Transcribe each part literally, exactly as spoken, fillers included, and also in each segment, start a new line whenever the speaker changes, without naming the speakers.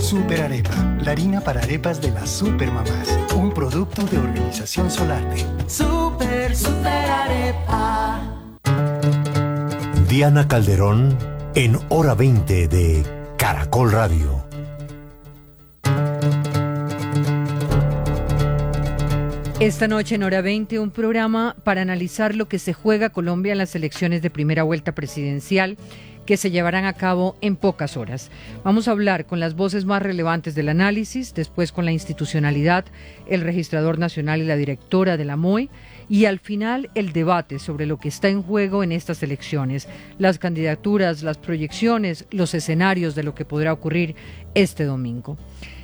Super Arepa, la harina para arepas de las supermamás. Un producto de Organización Solarte.
Super, super arepa.
Diana Calderón en Hora veinte de Caracol Radio.
Esta noche en Hora veinte, un programa para analizar lo que se juega Colombia en las elecciones de primera vuelta presidencial que se llevarán a cabo en pocas horas. Vamos a hablar con las voces más relevantes del análisis, después con la institucionalidad, el registrador nacional y la directora de la M O E, y al final el debate sobre lo que está en juego en estas elecciones, las candidaturas, las proyecciones, los escenarios de lo que podrá ocurrir este domingo.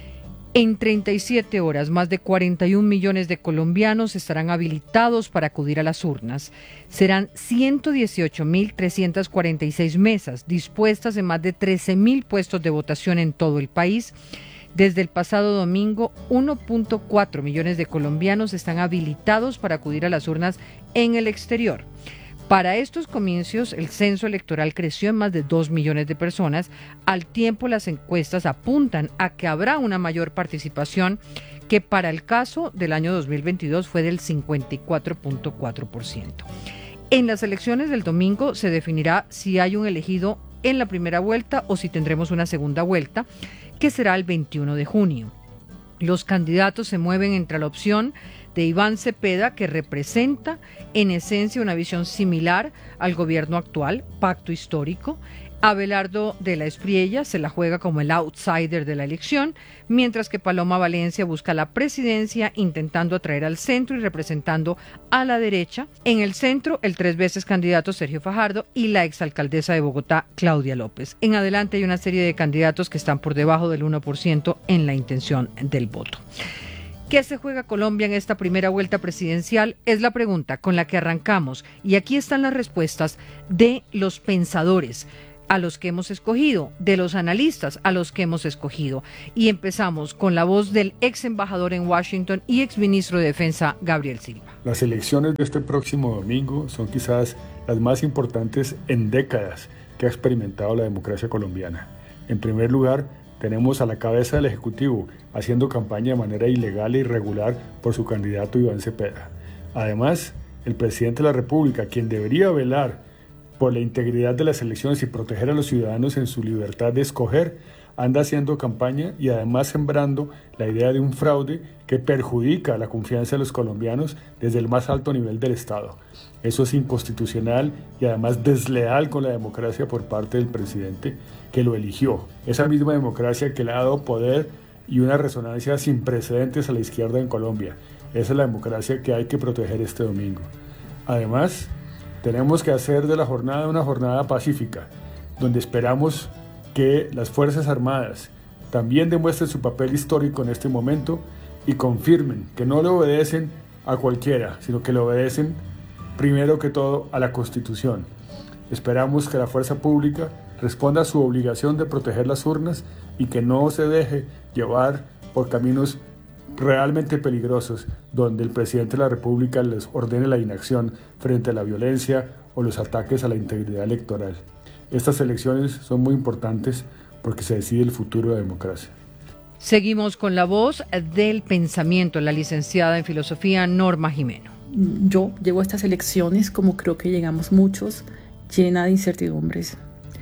En treinta y siete horas, más de cuarenta y un millones de colombianos estarán habilitados para acudir a las urnas. Serán ciento dieciocho mil trescientas cuarenta y seis mesas dispuestas en más de trece mil puestos de votación en todo el país. Desde el pasado domingo, uno punto cuatro millones de colombianos están habilitados para acudir a las urnas en el exterior. Para estos comicios, el censo electoral creció en más de dos millones de personas. Al tiempo, las encuestas apuntan a que habrá una mayor participación, que para el caso del año dos mil veintidós fue del cincuenta y cuatro punto cuatro por ciento. En las elecciones del domingo se definirá si hay un elegido en la primera vuelta o si tendremos una segunda vuelta, que será el veintiuno de junio. Los candidatos se mueven entre la opción de Iván Cepeda, que representa en esencia una visión similar al gobierno actual, pacto histórico. Abelardo de la Espriella se la juega como el outsider de la elección, mientras que Paloma Valencia busca la presidencia intentando atraer al centro y representando a la derecha. En el centro, el tres veces candidato Sergio Fajardo y la exalcaldesa de Bogotá, Claudia López. En adelante hay una serie de candidatos que están por debajo del uno por ciento en la intención del voto. ¿Qué se juega Colombia en esta primera vuelta presidencial? Es la pregunta con la que arrancamos. Y aquí están las respuestas de los pensadores a los que hemos escogido, de los analistas a los que hemos escogido. Y empezamos con la voz del ex embajador en Washington y ex ministro de Defensa, Gabriel Silva.
Las elecciones de este próximo domingo son quizás las más importantes en décadas que ha experimentado la democracia colombiana. En primer lugar, tenemos a la cabeza del Ejecutivo haciendo campaña de manera ilegal e irregular por su candidato Iván Cepeda. Además, el presidente de la República, quien debería velar por la integridad de las elecciones y proteger a los ciudadanos en su libertad de escoger, anda haciendo campaña y además sembrando la idea de un fraude que perjudica la confianza de los colombianos desde el más alto nivel del Estado. Eso es inconstitucional y además desleal con la democracia por parte del presidente que lo eligió. Esa misma democracia que le ha dado poder y una resonancia sin precedentes a la izquierda en Colombia. Esa es la democracia que hay que proteger este domingo. Además, tenemos que hacer de la jornada una jornada pacífica, donde esperamos que las Fuerzas Armadas también demuestren su papel histórico en este momento y confirmen que no le obedecen a cualquiera, sino que le obedecen primero que todo a la Constitución. Esperamos que la fuerza pública responda a su obligación de proteger las urnas y que no se deje llevar por caminos realmente peligrosos, donde el presidente de la República les ordene la inacción frente a la violencia o los ataques a la integridad electoral. Estas elecciones son muy importantes porque se decide el futuro de la democracia.
Seguimos con la voz del pensamiento, la licenciada en filosofía Norma Jimeno.
Yo llego a estas elecciones, como creo que llegamos muchos, llena de incertidumbres.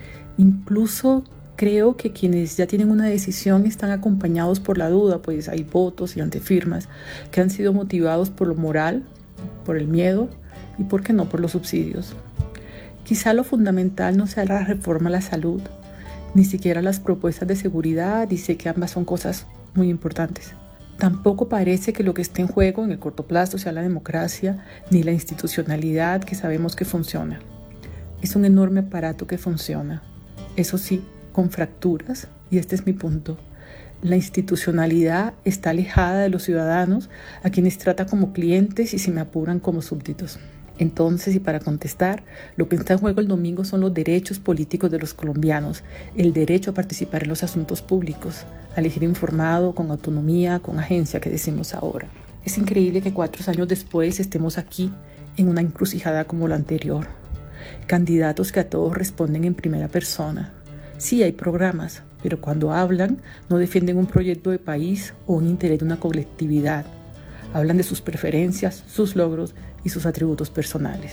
Incluso creo que quienes ya tienen una decisión están acompañados por la duda, pues hay votos y antefirmas que han sido motivados por lo moral, por el miedo y, ¿por qué no?, por los subsidios. Quizá lo fundamental no sea la reforma a la salud, ni siquiera las propuestas de seguridad, y sé que ambas son cosas muy importantes. Tampoco parece que lo que esté en juego en el corto plazo sea la democracia, ni la institucionalidad que sabemos que funciona. Es un enorme aparato que funciona, eso sí, con fracturas, y este es mi punto. La institucionalidad está alejada de los ciudadanos, a quienes trata como clientes y, si me apuran, como súbditos. Entonces, y para contestar, lo que está en juego el domingo son los derechos políticos de los colombianos, el derecho a participar en los asuntos públicos, a elegir informado, con autonomía, con agencia, que decimos ahora. Es increíble que cuatro años después estemos aquí, en una encrucijada como la anterior. Candidatos que a todos responden en primera persona. Sí, hay programas, pero cuando hablan no defienden un proyecto de país o un interés de una colectividad. Hablan de sus preferencias, sus logros y sus atributos personales.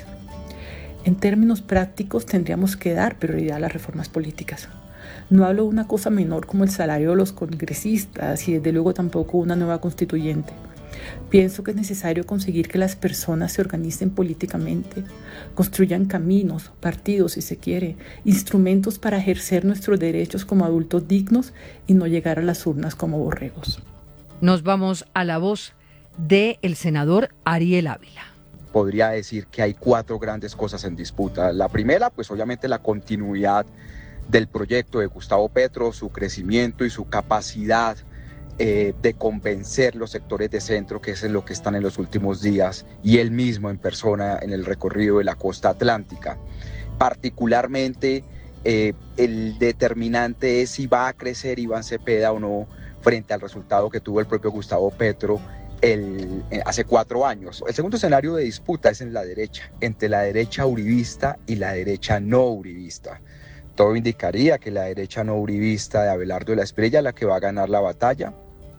En términos prácticos tendríamos que dar prioridad a las reformas políticas. No hablo de una cosa menor como el salario de los congresistas y desde luego tampoco una nueva constituyente. Pienso que es necesario conseguir que las personas se organicen políticamente, construyan caminos, partidos si se quiere, instrumentos para ejercer nuestros derechos como adultos dignos y no llegar a las urnas como borregos.
Nos vamos a la voz del senador Ariel Ávila.
Podría decir que hay cuatro grandes cosas en disputa. La primera, pues obviamente la continuidad del proyecto de Gustavo Petro, su crecimiento y su capacidad eh, de convencer los sectores de centro, que es en lo que están en los últimos días, y él mismo en persona en el recorrido de la costa atlántica. Particularmente, eh, el determinante es si va a crecer Iván Cepeda o no frente al resultado que tuvo el propio Gustavo Petro el, hace cuatro años. El segundo escenario de disputa es en la derecha, entre la derecha uribista y la derecha no uribista. Todo indicaría que la derecha no uribista de Abelardo de la Espriella es la que va a ganar la batalla,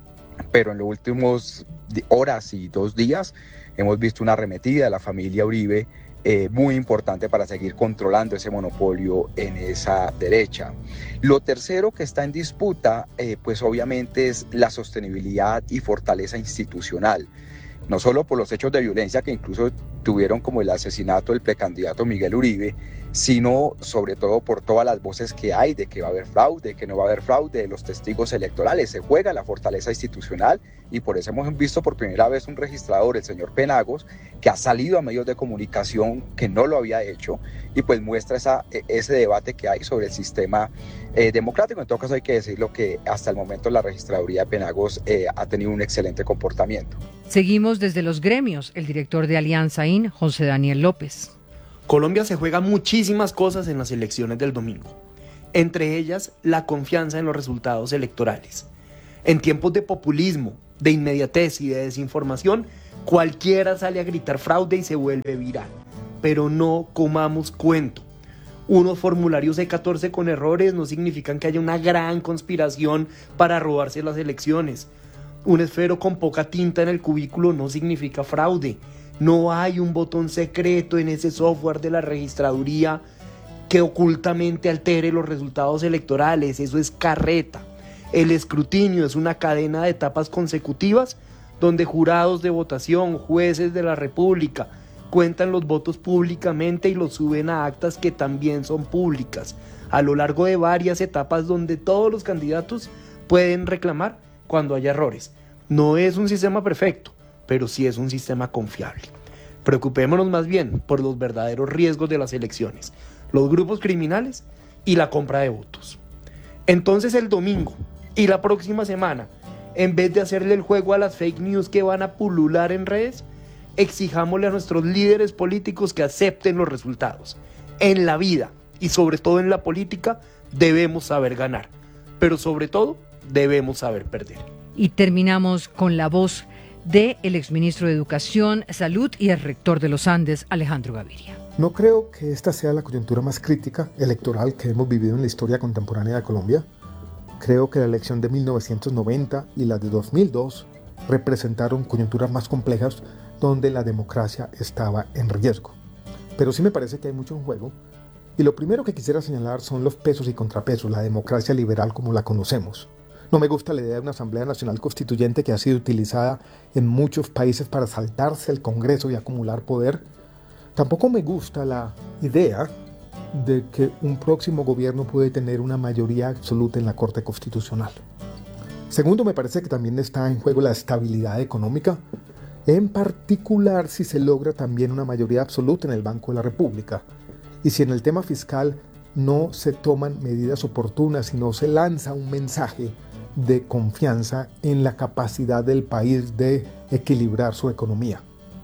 pero en los últimos horas y dos días hemos visto una arremetida de la familia Uribe eh, muy importante para seguir controlando ese monopolio en esa derecha. Lo tercero que está en disputa, eh, pues obviamente es la sostenibilidad y fortaleza institucional. No solo por los hechos de violencia que incluso tuvieron como el asesinato del precandidato Miguel Uribe, sino sobre todo por todas las voces que hay de que va a haber fraude, que no va a haber fraude, de los testigos electorales. Se juega la fortaleza institucional y por eso hemos visto por primera vez un registrador, el señor Penagos, que ha salido a medios de comunicación que no lo había hecho y pues muestra esa, ese debate que hay sobre el sistema eh, democrático. En todo caso hay que decirlo que hasta el momento la registraduría de Penagos eh, ha tenido un excelente comportamiento.
Seguimos desde los gremios, el director de Alianza I N, José Daniel López.
Colombia se juega muchísimas cosas en las elecciones del domingo, entre ellas la confianza en los resultados electorales. En tiempos de populismo, de inmediatez y de desinformación, cualquiera sale a gritar fraude y se vuelve viral. Pero no comamos cuento. Unos formularios C catorce con errores no significan que haya una gran conspiración para robarse las elecciones. Un esfero con poca tinta en el cubículo no significa fraude. No hay un botón secreto en ese software de la registraduría que ocultamente altere los resultados electorales. Eso es carreta. El escrutinio es una cadena de etapas consecutivas donde jurados de votación, jueces de la República, cuentan los votos públicamente y los suben a actas que también son públicas, a lo largo de varias etapas donde todos los candidatos pueden reclamar cuando haya errores. No es un sistema perfecto, pero sí es un sistema confiable. Preocupémonos más bien por los verdaderos riesgos de las elecciones, los grupos criminales y la compra de votos. Entonces el domingo y la próxima semana, en vez de hacerle el juego a las fake news que van a pulular en redes, exijámosle a nuestros líderes políticos que acepten los resultados. En la vida y sobre todo en la política debemos saber ganar, pero sobre todo debemos saber perder.
Y terminamos con la voz del exministro de Educación, Salud y el rector de los Andes, Alejandro Gaviria.
No creo que esta sea la coyuntura más crítica electoral que hemos vivido en la historia contemporánea de Colombia. Creo que la elección de mil novecientos noventa y la de dos mil dos representaron coyunturas más complejas donde la democracia estaba en riesgo. Pero sí me parece que hay mucho en juego. Y lo primero que quisiera señalar son los pesos y contrapesos, la democracia liberal como la conocemos. No me gusta la idea de una Asamblea Nacional Constituyente que ha sido utilizada en muchos países para saltarse el Congreso y acumular poder. Tampoco me gusta la idea de que un próximo gobierno puede tener una mayoría absoluta en la Corte Constitucional. Segundo, me parece que también está en juego la estabilidad económica, en particular si se logra también una mayoría absoluta en el Banco de la República. Y si en el tema fiscal no se toman medidas oportunas y no se lanza un mensaje de confianza en la capacidad del país de equilibrar su economía.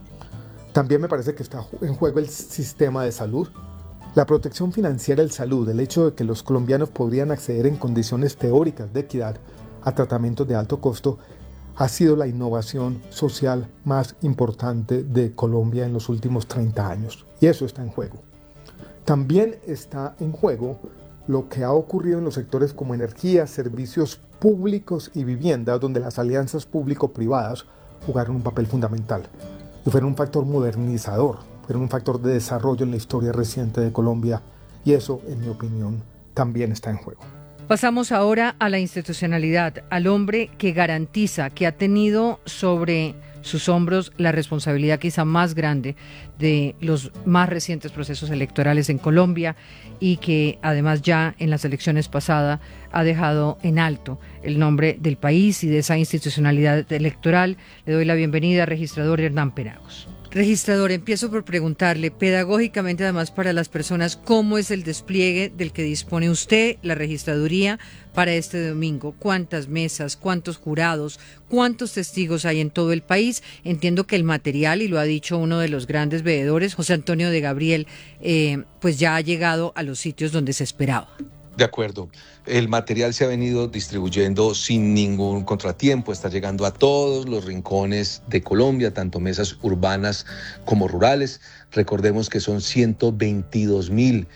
También me parece que está en juego el sistema de salud, la protección financiera del salud, el hecho de que los colombianos podrían acceder en condiciones teóricas de equidad a tratamientos de alto costo, ha sido la innovación social más importante de Colombia en los últimos treinta años. Y eso está en juego. También está en juego lo que ha ocurrido en los sectores como energía, servicios públicos y vivienda, donde las alianzas público-privadas jugaron un papel fundamental y fueron un factor modernizador, fueron un factor de desarrollo en la historia reciente de Colombia, y eso, en mi opinión, también está en juego.
Pasamos ahora a la institucionalidad, al hombre que garantiza, que ha tenido sobre sus hombros la responsabilidad quizá más grande de los más recientes procesos electorales en Colombia y que además ya en las elecciones pasadas ha dejado en alto el nombre del país y de esa institucionalidad electoral. Le doy la bienvenida al registrador Hernán Penagos. Registrador, empiezo por preguntarle, pedagógicamente además para las personas, ¿cómo es el despliegue del que dispone usted, la registraduría, para este domingo? ¿Cuántas mesas, cuántos jurados, cuántos testigos hay en todo el país? Entiendo que el material, y lo ha dicho uno de los grandes veedores, José Antonio de Gabriel, eh, pues ya ha llegado a los sitios donde se esperaba.
De acuerdo. El material se ha venido distribuyendo sin ningún contratiempo, está llegando a todos los rincones de Colombia, tanto mesas urbanas como rurales. Recordemos que son ciento veintidós mil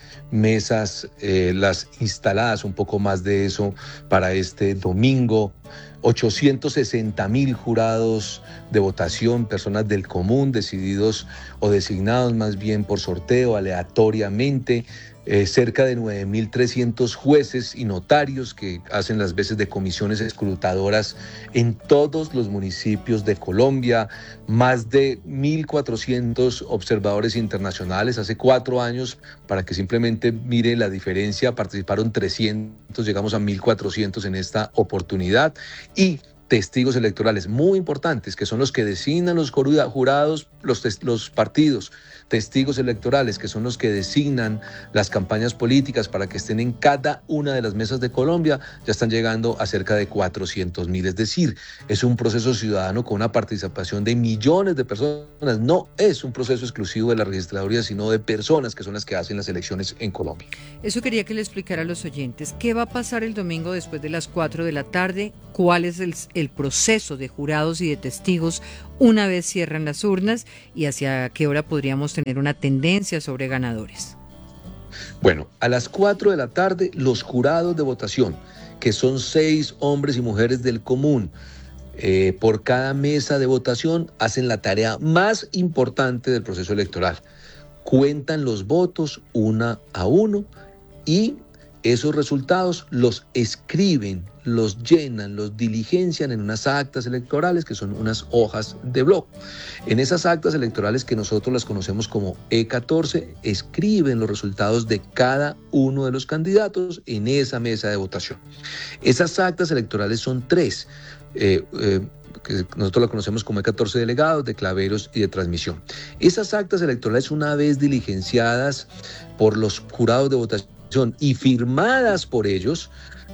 mesas eh, las instaladas, un poco más de eso para este domingo. ochocientos sesenta mil jurados de votación, personas del común, decididos o designados más bien por sorteo, aleatoriamente. Eh, cerca de nueve mil trescientos jueces y notarios que hacen las veces de comisiones escrutadoras en todos los municipios de Colombia, más de mil cuatrocientos observadores internacionales. Hace cuatro años, para que simplemente mire la diferencia, participaron trescientos, llegamos a mil cuatrocientos en esta oportunidad, y testigos electorales muy importantes, que son los que designan los jurados, los, los partidos, testigos electorales, que son los que designan las campañas políticas para que estén en cada una de las mesas de Colombia, ya están llegando a cerca de cuatrocientos mil. Es decir, es un proceso ciudadano con una participación de millones de personas. No es un proceso exclusivo de la registraduría, sino de personas que son las que hacen las elecciones en Colombia.
Eso quería que le explicara a los oyentes. ¿Qué va a pasar el domingo después de las cuatro de la tarde? ¿Cuál es el, el proceso de jurados y de testigos una vez cierran las urnas? ¿Y hacia qué hora podríamos tener una tendencia sobre ganadores?
Bueno, a las cuatro de la tarde, los jurados de votación, que son seis hombres y mujeres del común, eh, por cada mesa de votación, hacen la tarea más importante del proceso electoral. Cuentan los votos una a uno y esos resultados los escriben, los llenan, los diligencian en unas actas electorales que son unas hojas de blog. En esas actas electorales, que nosotros las conocemos como E catorce, escriben los resultados de cada uno de los candidatos en esa mesa de votación. Esas actas electorales son tres, eh, eh, que nosotros las conocemos como E catorce delegados, de claveros y de transmisión. Esas actas electorales, una vez diligenciadas por los jurados de votación y firmadas por ellos,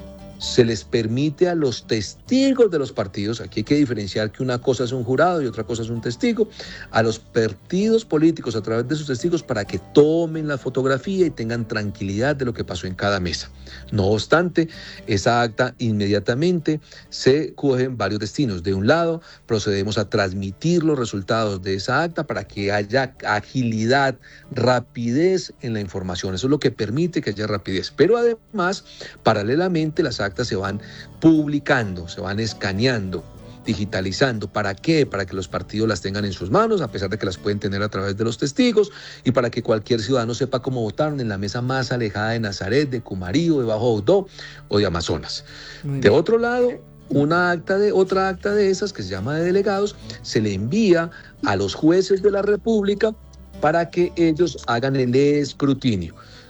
se les permite a los testigos de los partidos, aquí hay que diferenciar que una cosa es un jurado y otra cosa es un testigo, a los partidos políticos a través de sus testigos, para que tomen la fotografía y tengan tranquilidad de lo que pasó en cada mesa. No obstante, esa acta inmediatamente se cogen varios destinos. De un lado, procedemos a transmitir los resultados de esa acta para que haya agilidad, rapidez en la información. Eso es lo que permite que haya rapidez. Pero además, paralelamente, las actas se van publicando, se van escaneando, digitalizando. ¿Para qué? Para que los partidos las tengan en sus manos, a pesar de que las pueden tener a través de los testigos, y para que cualquier ciudadano sepa cómo votaron en la mesa más alejada de Nazaret, de Cumarío, de Bajo Audó o de Amazonas. De otro lado, una acta de, otra acta de esas, que se llama de delegados, se le envía a los jueces de la República para que ellos hagan el escrutinio.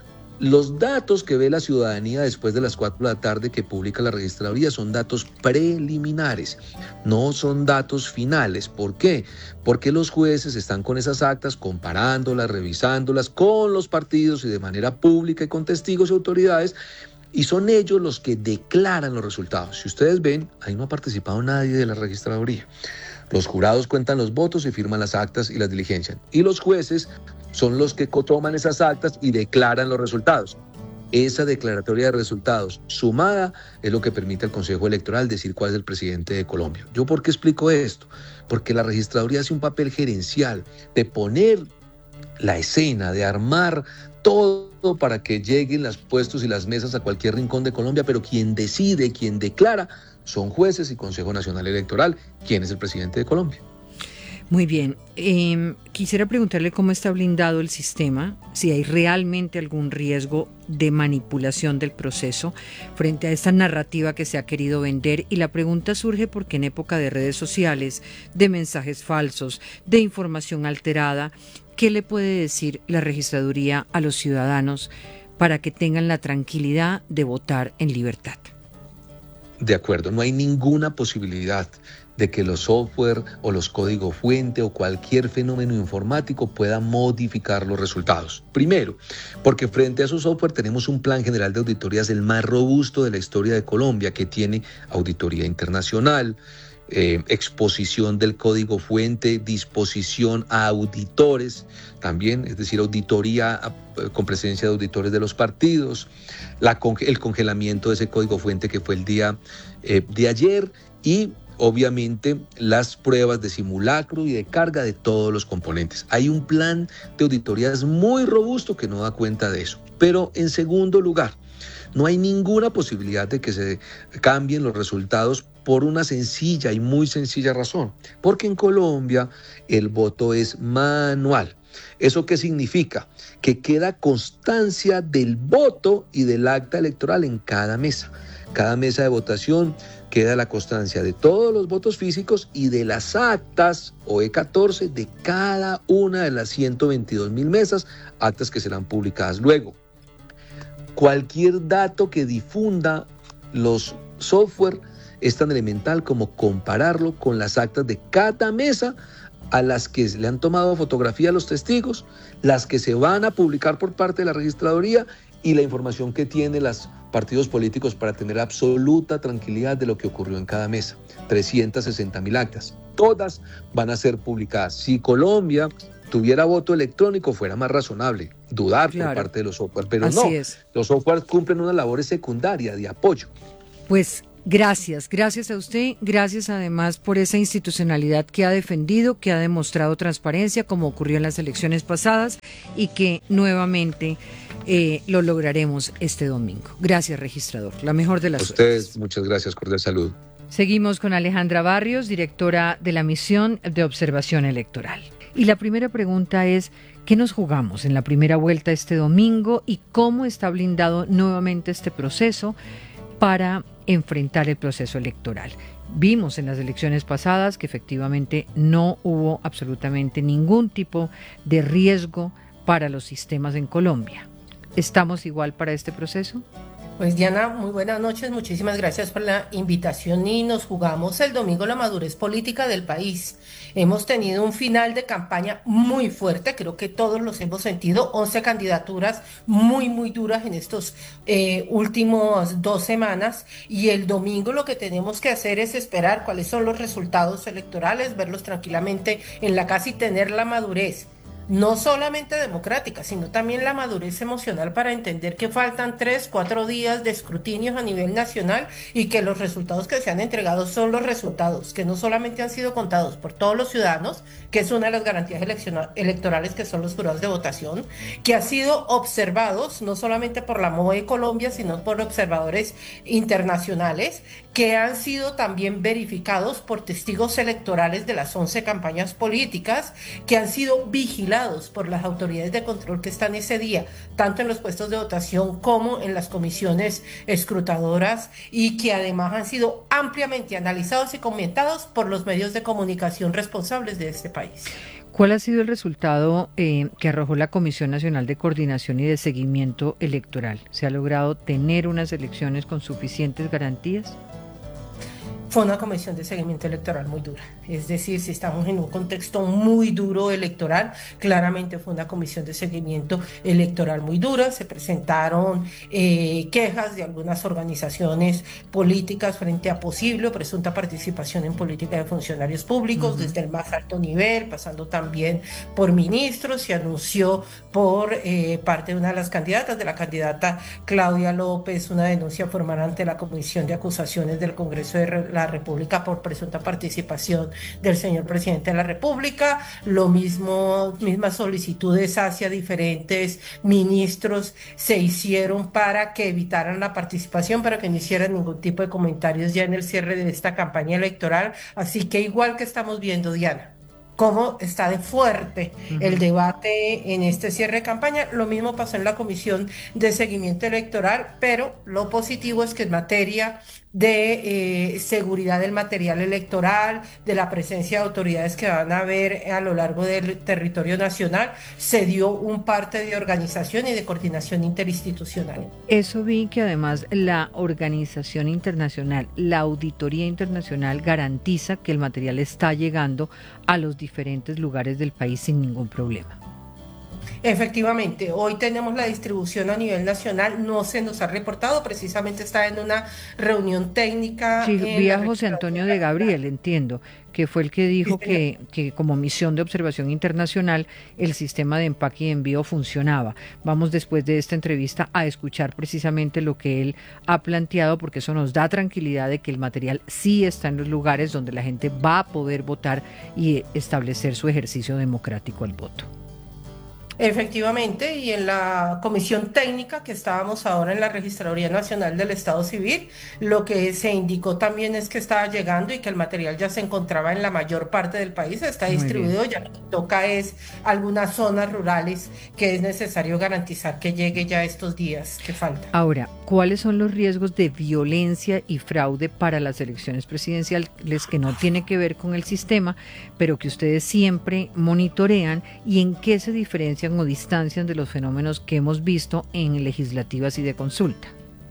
Los datos que ve la ciudadanía después de las cuatro de la tarde que publica la registraduría son datos preliminares, no son datos finales. ¿Por qué? Porque los jueces están con esas actas comparándolas, revisándolas con los partidos y de manera pública y con testigos y autoridades, y son ellos los que declaran los resultados. Si ustedes ven, ahí no ha participado nadie de la registraduría. Los jurados cuentan los votos y firman las actas y las diligencian. Y los jueces son los que toman esas actas y declaran los resultados. Esa declaratoria de resultados sumada es lo que permite al Consejo Electoral decir cuál es el presidente de Colombia. ¿Yo por qué explico esto? Porque la registraduría hace un papel gerencial de poner la escena, de armar todo para que lleguen los puestos y las mesas a cualquier rincón de Colombia, pero quien decide, quien declara, son jueces y Consejo Nacional Electoral, quien es el presidente de Colombia.
Muy bien. Eh, quisiera preguntarle cómo está blindado el sistema, si hay realmente algún riesgo de manipulación del proceso frente a esta narrativa que se ha querido vender. Y la pregunta surge porque en época de redes sociales, de mensajes falsos, de información alterada, ¿qué le puede decir la registraduría a los ciudadanos para que tengan la tranquilidad de votar en libertad?
De acuerdo, no hay ninguna posibilidad de que los software o los códigos fuente o cualquier fenómeno informático pueda modificar los resultados. Primero, porque frente a esos software tenemos un plan general de auditorías el más robusto de la historia de Colombia, que tiene auditoría internacional, eh, exposición del código fuente, disposición a auditores también, es decir, auditoría a, con presencia de auditores de los partidos, la, el congelamiento de ese código fuente que fue el día eh, de ayer y obviamente las pruebas de simulacro y de carga de todos los componentes. Hay un plan de auditorías muy robusto que no da cuenta de eso. Pero en segundo lugar, no hay ninguna posibilidad de que se cambien los resultados por una sencilla y muy sencilla razón, porque en Colombia el voto es manual. ¿Eso qué significa? Que queda constancia del voto y del acta electoral en cada mesa. Cada mesa de votación queda la constancia de todos los votos físicos y de las actas o E catorce de cada una de las ciento veintidós mil mesas, actas que serán publicadas luego. Cualquier dato que difunda los software es tan elemental como compararlo con las actas de cada mesa a las que le han tomado fotografía a los testigos, las que se van a publicar por parte de la registraduría y la información que tienen los partidos políticos para tener absoluta tranquilidad de lo que ocurrió en cada mesa. trescientas sesenta mil actas. Todas van a ser publicadas. Si Colombia tuviera voto electrónico, fuera más razonable dudar claro. por parte de los software, pero
Así
no.
Es.
Los software cumplen unas labores secundarias de apoyo.
Pues gracias, gracias a usted, gracias además por esa institucionalidad que ha defendido, que ha demostrado transparencia, como ocurrió en las elecciones pasadas, y que nuevamente eh, lo lograremos este domingo. Gracias, registrador. La mejor de las
suertes. A ustedes,
suertes.
muchas gracias, cordial salud.
Seguimos con Alejandra Barrios, directora de la Misión de Observación Electoral. Y la primera pregunta es, ¿qué nos jugamos en la primera vuelta este domingo y cómo está blindado nuevamente este proceso para enfrentar el proceso electoral? Vimos en las elecciones pasadas que efectivamente no hubo absolutamente ningún tipo de riesgo para los sistemas en Colombia. ¿Estamos igual para este proceso?
Pues Diana, muy buenas noches, muchísimas gracias por la invitación y nos jugamos el domingo la madurez política del país. Hemos tenido un final de campaña muy fuerte, creo que todos los hemos sentido, once candidaturas muy muy duras en estos eh, últimos dos semanas y el domingo lo que tenemos que hacer es esperar cuáles son los resultados electorales, verlos tranquilamente en la casa y tener la madurez. No solamente democrática, sino también la madurez emocional para entender que faltan tres, cuatro días de escrutinios a nivel nacional y que los resultados que se han entregado son los resultados, que no solamente han sido contados por todos los ciudadanos, que es una de las garantías electorales que son los jurados de votación, que han sido observados no solamente por la M O E Colombia, sino por observadores internacionales, que han sido también verificados por testigos electorales de las once campañas políticas, que han sido vigilados por las autoridades de control que están ese día, tanto en los puestos de votación como en las comisiones escrutadoras y que además han sido ampliamente analizados y comentados por los medios de comunicación responsables de este país.
¿Cuál ha sido el resultado eh, que arrojó la Comisión Nacional de Coordinación y de Seguimiento Electoral? ¿Se ha logrado tener unas elecciones con suficientes garantías?
Fue una comisión de seguimiento electoral muy dura, es decir, si estamos en un contexto muy duro electoral, claramente fue una comisión de seguimiento electoral muy dura, se presentaron eh, quejas de algunas organizaciones políticas frente a posible o presunta participación en política de funcionarios públicos, uh-huh. desde el más alto nivel, pasando también por ministros, se anunció por eh, parte de una de las candidatas, de la candidata Claudia López, una denuncia formal ante la Comisión de Acusaciones del Congreso de la la República por presunta participación del señor presidente de la República. Lo mismo, mismas solicitudes hacia diferentes ministros se hicieron para que evitaran la participación, para que no hicieran ningún tipo de comentarios ya en el cierre de esta campaña electoral. Así que igual que estamos viendo, Diana, cómo está de fuerte uh-huh. el debate en este cierre de campaña. Lo mismo pasó en la Comisión de Seguimiento Electoral, pero lo positivo es que en materia de eh, seguridad del material electoral, de la presencia de autoridades que van a haber a lo largo del territorio nacional, se dio un parte de organización y de coordinación interinstitucional.
Eso vi que además la organización internacional, la auditoría internacional garantiza que el material está llegando a los diferentes lugares del país sin ningún problema.
Efectivamente, hoy tenemos la distribución a nivel nacional, no se nos ha reportado, precisamente está en una reunión técnica.
Sí, vi a José Antonio de Gabriel, entiendo, que fue el que dijo sí, que, que como misión de observación internacional el sistema de empaque y envío funcionaba. Vamos después de esta entrevista a escuchar precisamente lo que él ha planteado, porque eso nos da tranquilidad de que el material sí está en los lugares donde la gente va a poder votar y establecer su ejercicio democrático al voto.
Efectivamente, y en la comisión técnica que estábamos ahora en la Registraduría Nacional del Estado Civil, lo que se indicó también es que estaba llegando y que el material ya se encontraba en la mayor parte del país, está Muy distribuido, bien. Ya lo que toca es algunas zonas rurales que es necesario garantizar que llegue ya estos días que faltan.
Ahora, ¿cuáles son los riesgos de violencia y fraude para las elecciones presidenciales que no tiene que ver con el sistema, pero que ustedes siempre monitorean, y en qué se diferencia o distancian de los fenómenos que hemos visto en legislativas y de consulta?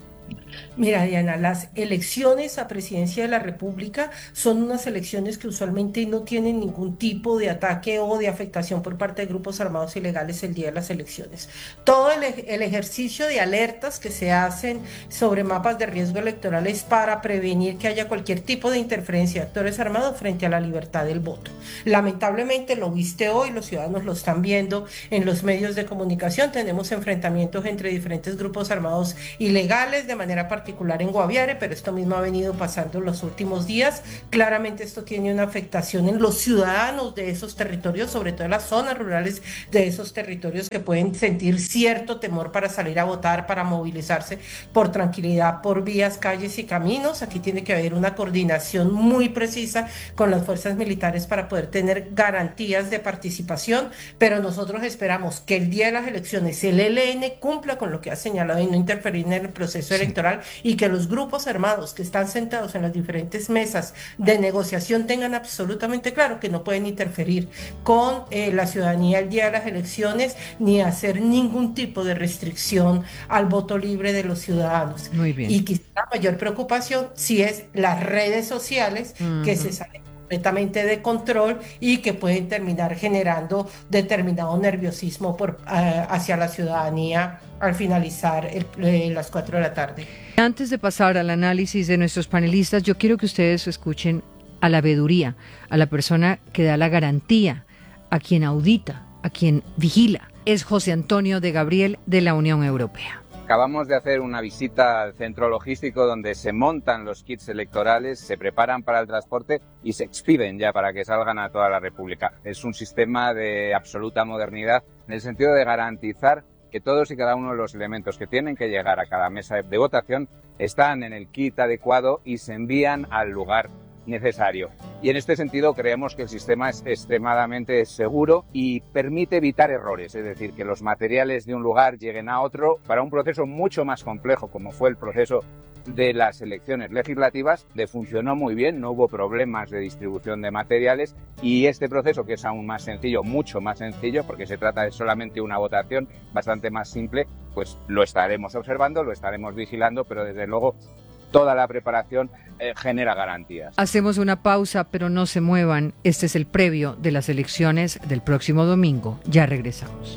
Mira, Diana, las elecciones a presidencia de la República son unas elecciones que usualmente no tienen ningún tipo de ataque o de afectación por parte de grupos armados ilegales el día de las elecciones. Todo el, el ejercicio de alertas que se hacen sobre mapas de riesgo electoral es para prevenir que haya cualquier tipo de interferencia de actores armados frente a la libertad del voto. Lamentablemente, lo viste hoy, los ciudadanos lo están viendo en los medios de comunicación, tenemos enfrentamientos entre diferentes grupos armados ilegales, de manera particular en Guaviare, pero esto mismo ha venido pasando en los últimos días. Claramente esto tiene una afectación en los ciudadanos de esos territorios, sobre todo en las zonas rurales de esos territorios, que pueden sentir cierto temor para salir a votar, para movilizarse por tranquilidad por vías, calles y caminos. Aquí tiene que haber una coordinación muy precisa con las fuerzas militares para poder tener garantías de participación, pero nosotros esperamos que el día de las elecciones el E L N cumpla con lo que ha señalado y no interferir en el proceso electoral, y que los grupos armados que están sentados en las diferentes mesas de negociación tengan absolutamente claro que no pueden interferir con eh, la ciudadanía el día de las elecciones, ni hacer ningún tipo de restricción al voto libre de los ciudadanos.
Muy bien.
Y quizá la mayor preocupación sí es las redes sociales uh-huh. que se salen completamente de control y que pueden terminar generando determinado nerviosismo por, uh, hacia la ciudadanía al finalizar el, eh, las cuatro de la tarde.
Antes de pasar al análisis de nuestros panelistas, yo quiero que ustedes escuchen a la veeduría, a la persona que da la garantía, a quien audita, a quien vigila. Es José Antonio de Gabriel, de la Unión Europea.
Acabamos de hacer una visita al centro logístico donde se montan los kits electorales, se preparan para el transporte y se expiden ya para que salgan a toda la República. Es un sistema de absoluta modernidad en el sentido de garantizar que todos y cada uno de los elementos que tienen que llegar a cada mesa de votación están en el kit adecuado y se envían al lugar necesario. Y en este sentido creemos que el sistema es extremadamente seguro y permite evitar errores, es decir, que los materiales de un lugar lleguen a otro para un proceso mucho más complejo, como fue el proceso de las elecciones legislativas. Le funcionó muy bien, no hubo problemas de distribución de materiales, y este proceso, que es aún más sencillo, mucho más sencillo, porque se trata de solamente una votación bastante más simple, pues lo estaremos observando, lo estaremos vigilando, pero desde luego toda la preparación eh, genera garantías.
Hacemos una pausa, pero no se muevan. Este es el previo de las elecciones del próximo domingo. Ya regresamos.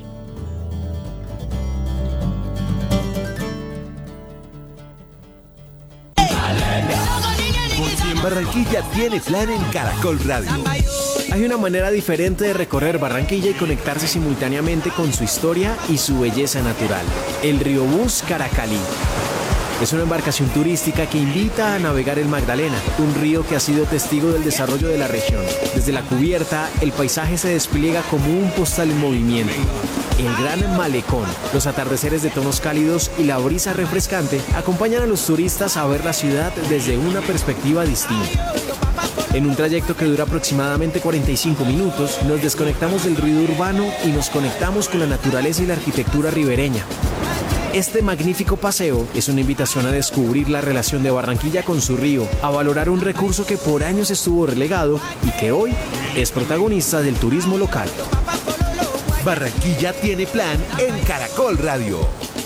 Porque en Barranquilla tiene plan en Caracol Radio.
Hay una manera diferente de recorrer Barranquilla y conectarse simultáneamente con su historia y su belleza natural. El Río Bus Caracalí. Es una embarcación turística que invita a navegar el Magdalena, un río que ha sido testigo del desarrollo de la región. Desde la cubierta, el paisaje se despliega como un postal en movimiento. El gran malecón, los atardeceres de tonos cálidos y la brisa refrescante acompañan a los turistas a ver la ciudad desde una perspectiva distinta. En un trayecto que dura aproximadamente cuarenta y cinco minutos, nos desconectamos del ruido urbano y nos conectamos con la naturaleza y la arquitectura ribereña. Este magnífico paseo es una invitación a descubrir la relación de Barranquilla con su río, a valorar un recurso que por años estuvo relegado y que hoy es protagonista del turismo local.
Barranquilla tiene plan en Caracol Radio.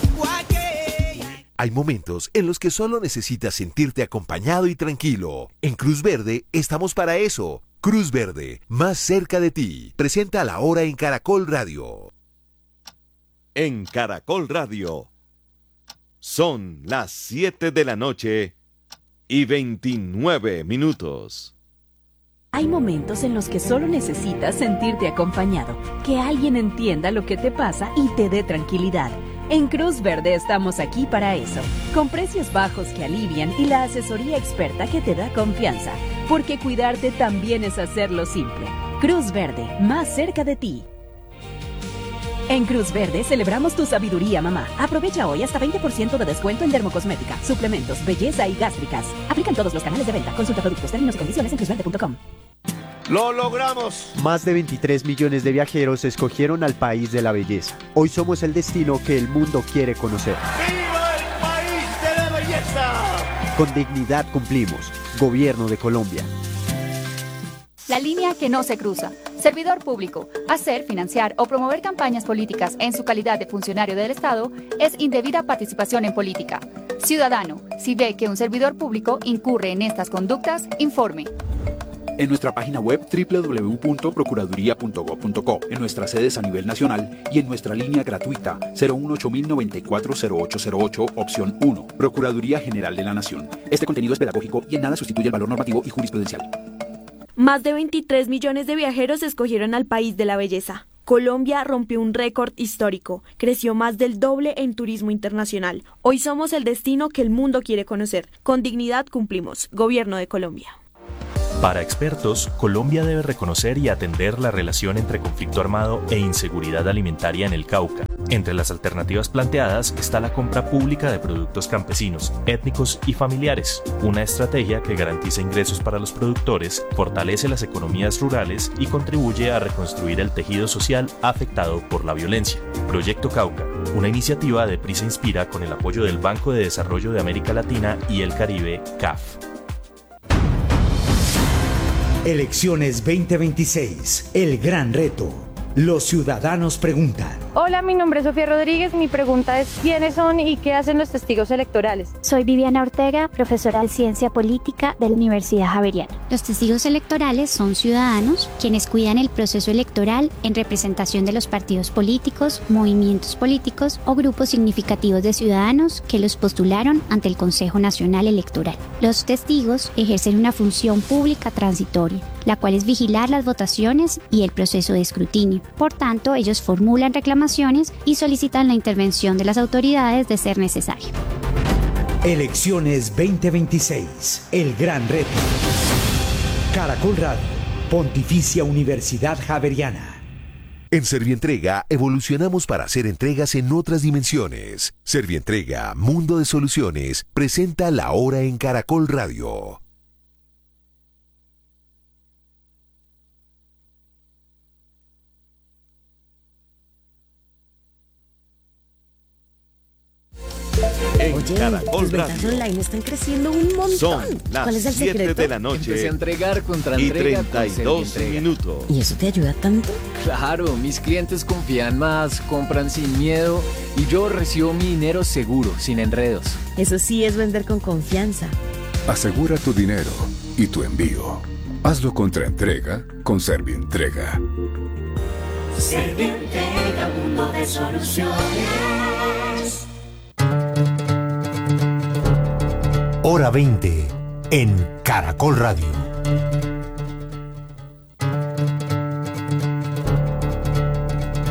Hay momentos en los que solo necesitas sentirte acompañado y tranquilo. En Cruz Verde estamos para eso. Cruz Verde, más cerca de ti. Presenta la hora en Caracol Radio.
En Caracol Radio. Son las siete de la noche y veintinueve minutos.
Hay momentos en los que solo necesitas sentirte acompañado, que alguien entienda lo que te pasa y te dé tranquilidad. En Cruz Verde estamos aquí para eso, con precios bajos que alivian y la asesoría experta que te da confianza, porque cuidarte también es hacerlo simple. Cruz Verde, más cerca de ti. En Cruz Verde celebramos tu sabiduría, mamá. Aprovecha hoy hasta veinte por ciento de descuento en dermocosmética, suplementos, belleza y gástricas. Aplican todos los canales de venta. Consulta productos, términos y condiciones en cruz verde punto com.
¡Lo logramos!
Más de veintitrés millones de viajeros escogieron al país de la belleza. Hoy somos el destino que el mundo quiere conocer.
¡Viva el país de la belleza!
Con dignidad cumplimos. Gobierno de Colombia.
La línea que no se cruza. Servidor público. Hacer, financiar o promover campañas políticas en su calidad de funcionario del Estado es indebida participación en política. Ciudadano, si ve que un servidor público incurre en estas conductas, informe.
En nuestra página web doble u doble u doble u punto procuraduría punto gob punto co, en nuestras sedes a nivel nacional y en nuestra línea gratuita cero uno ocho mil noventa y cuatro cero ocho cero ocho, opción uno, Procuraduría General de la Nación. Este contenido es pedagógico y en nada sustituye el valor normativo y jurisprudencial.
Más de veintitrés millones de viajeros escogieron al país de la belleza. Colombia rompió un récord histórico, creció más del doble en turismo internacional. Hoy somos el destino que el mundo quiere conocer. Con dignidad cumplimos. Gobierno de Colombia.
Para expertos, Colombia debe reconocer y atender la relación entre conflicto armado e inseguridad alimentaria en el Cauca. Entre las alternativas planteadas está la compra pública de productos campesinos, étnicos y familiares, una estrategia que garantiza ingresos para los productores, fortalece las economías rurales y contribuye a reconstruir el tejido social afectado por la violencia. Proyecto Cauca, una iniciativa de Prisa Inspira con el apoyo del Banco de Desarrollo de América Latina y el Caribe, C A F.
Elecciones veinte veintiséis, el gran reto. Los ciudadanos preguntan.
Hola, mi nombre es Sofía Rodríguez. Mi pregunta es, ¿quiénes son y qué hacen los testigos electorales?
Soy Viviana Ortega, profesora de Ciencia Política de la Universidad Javeriana.
Los testigos electorales son ciudadanos quienes cuidan el proceso electoral en representación de los partidos políticos, movimientos políticos o grupos significativos de ciudadanos que los postularon ante el Consejo Nacional Electoral. Los testigos ejercen una función pública transitoria, la cual es vigilar las votaciones y el proceso de escrutinio. Por tanto, ellos formulan reclamaciones y solicitan la intervención de las autoridades de ser necesario.
Elecciones veinte veintiséis, el gran reto. Caracol Radio, Pontificia Universidad Javeriana.
En Servientrega evolucionamos para hacer entregas en otras dimensiones. Servientrega, Mundo de Soluciones, presenta La Hora en Caracol Radio.
En Oye, Caracol tus ventas Radio. Online están creciendo un montón.
Son
¿Cuál es el
las siete
secreto?
de la noche.
Empecé a entregar contra
y
entrega
treinta y dos minutos.
¿Y eso te ayuda tanto?
Claro, mis clientes confían más, compran sin miedo y yo recibo mi dinero seguro, sin enredos.
Eso sí es vender con confianza.
Asegura tu dinero y tu envío. Hazlo contra entrega con Servientrega.
Servientrega, mundo de soluciones.
Hora veinte en Caracol Radio.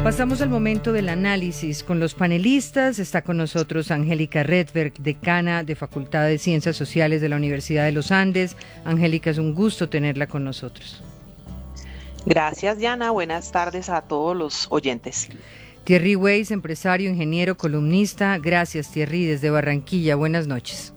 Pasamos al momento del análisis con los panelistas. Está con nosotros Angélica Redberg, decana de Facultad de Ciencias Sociales de la Universidad de los Andes. Angélica, es un gusto tenerla con nosotros.
Gracias, Diana. Buenas tardes a todos los oyentes.
Thierry Weiss, empresario, ingeniero, columnista. Gracias, Thierry, desde Barranquilla. Buenas noches.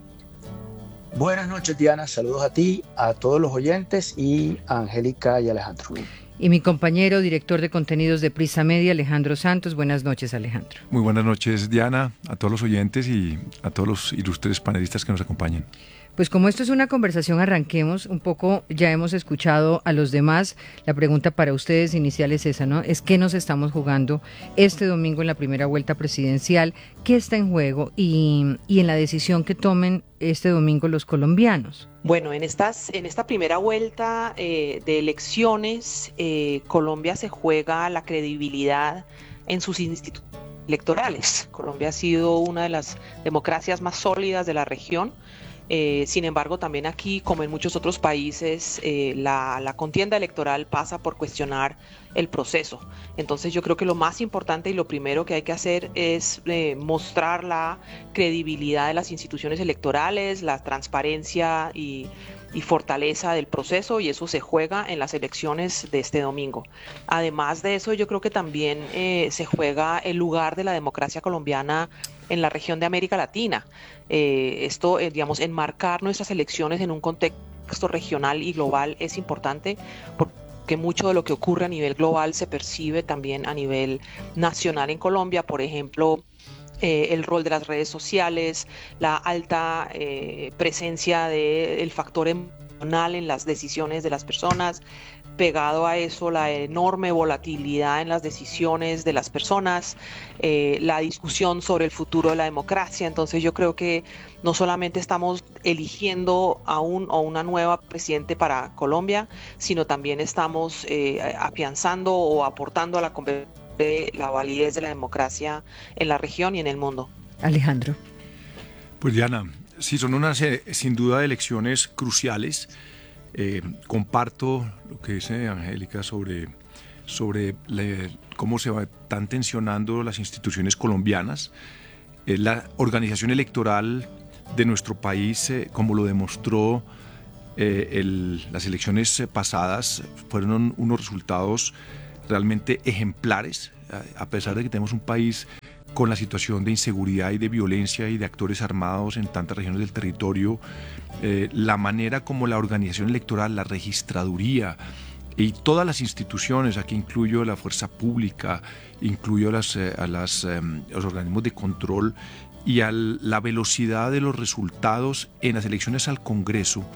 Buenas noches, Diana. Saludos a ti, a todos los oyentes y a Angélica y Alejandro.
Y mi compañero, director de contenidos de Prisa Media, Alejandro Santos. Buenas noches, Alejandro.
Muy buenas noches, Diana, a todos los oyentes y a todos los ilustres panelistas que nos acompañan.
Pues como esto es una conversación, arranquemos un poco. Ya hemos escuchado a los demás. La pregunta para ustedes inicial es esa, ¿no? Es qué nos estamos jugando este domingo en la primera vuelta presidencial, qué está en juego y, y en la decisión que tomen este domingo los colombianos.
Bueno, en, estas, en esta primera vuelta eh, de elecciones, eh, Colombia se juega la credibilidad en sus institutos electorales. Colombia ha sido una de las democracias más sólidas de la región. Eh, sin embargo, también aquí, como en muchos otros países, eh, la, la contienda electoral pasa por cuestionar el proceso. Entonces yo creo que lo más importante y lo primero que hay que hacer es eh, mostrar la credibilidad de las instituciones electorales, la transparencia y, y fortaleza del proceso, y eso se juega en las elecciones de este domingo. Además de eso, yo creo que también eh, se juega el lugar de la democracia colombiana en la región de América Latina. Eh, esto, eh, digamos, enmarcar nuestras elecciones en un contexto regional y global es importante porque mucho de lo que ocurre a nivel global se percibe también a nivel nacional en Colombia. Por ejemplo, eh, el rol de las redes sociales, la alta eh, presencia del factor emocional en las decisiones de las personas. Pegado a eso, la enorme volatilidad en las decisiones de las personas, eh, la discusión sobre el futuro de la democracia. Entonces yo creo que no solamente estamos eligiendo a un o una nueva presidente para Colombia, sino también estamos eh, afianzando o aportando a la, la validez de la democracia en la región y en el mundo.
Alejandro.
Pues Diana, sí, son unas eh, sin duda elecciones cruciales. Eh, comparto lo que dice Angélica sobre, sobre la, cómo se va, están tensionando las instituciones colombianas. Eh, la organización electoral de nuestro país, eh, como lo demostró eh, el, las elecciones pasadas, fueron unos resultados realmente ejemplares, a pesar de que tenemos un país con la situación de inseguridad y de violencia y de actores armados en tantas regiones del territorio. Eh, la manera como la organización electoral, la registraduría y todas las instituciones, aquí incluyo la fuerza pública, incluyo las, eh, a las, eh, los organismos de control y a la velocidad de los resultados en las elecciones al Congreso